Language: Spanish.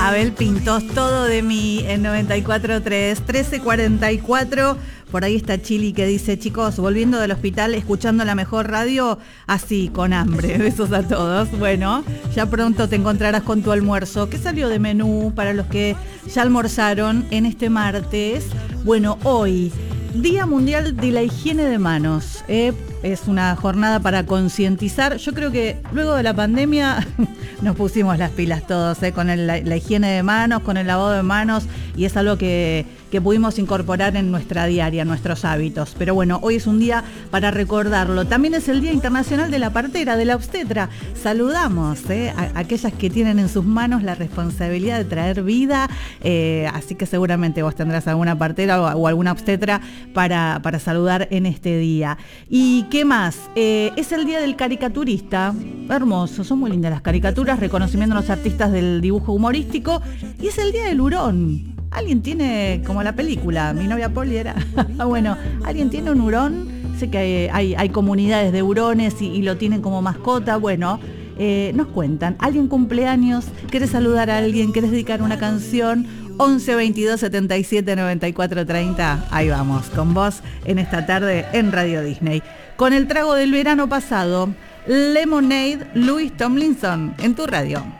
Abel Pintos, todo de mí en 94.3, 13:44. Por ahí está Chili que dice, chicos, volviendo del hospital, escuchando la mejor radio, así, con hambre. Besos a todos. Bueno, ya pronto te encontrarás con tu almuerzo. ¿Qué salió de menú para los que ya almorzaron en este martes? Bueno, hoy, Día Mundial de la Higiene de Manos. Es una jornada para concientizar. Yo creo que luego de la pandemia nos pusimos las pilas todos, con la higiene de manos, con el lavado de manos, y es algo que pudimos incorporar en nuestra diaria, en nuestros hábitos. Pero bueno, hoy es un día para recordarlo. También es el Día Internacional de la Partera, de la obstetra. Saludamos a aquellas que tienen en sus manos la responsabilidad de traer vida, así que seguramente vos tendrás alguna partera o alguna obstetra para saludar en este día. ¿Y qué más? Es el Día del Caricaturista. Hermoso, son muy lindas las caricaturas, reconocimiento a los artistas del dibujo humorístico. Y es el Día del hurón. ¿Alguien tiene, como la película, Mi novia Polly era? Bueno, ¿alguien tiene un hurón? Sé que hay comunidades de hurones y lo tienen como mascota. Bueno, nos cuentan. ¿Alguien cumpleaños? ¿Querés saludar a alguien? ¿Querés dedicar una canción? 11 22 77 94 30. Ahí vamos, con vos en esta tarde en Radio Disney. Con el trago del verano pasado, Lemonade, Louis Tomlinson, en tu radio.